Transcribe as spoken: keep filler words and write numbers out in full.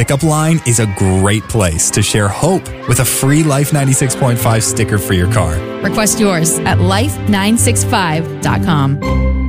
pickup line is a great place to share hope with a free Life ninety-six point five sticker for your car. Request yours at life nine six five dot com.